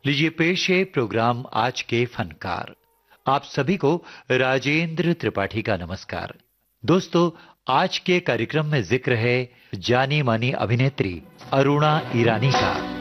लीजिए पेश है प्रोग्राम आज के फनकार। आप सभी को राजेंद्र त्रिपाठी का नमस्कार। दोस्तों, आज के कार्यक्रम में जिक्र है जानी मानी अभिनेत्री अरुणा ईरानी का।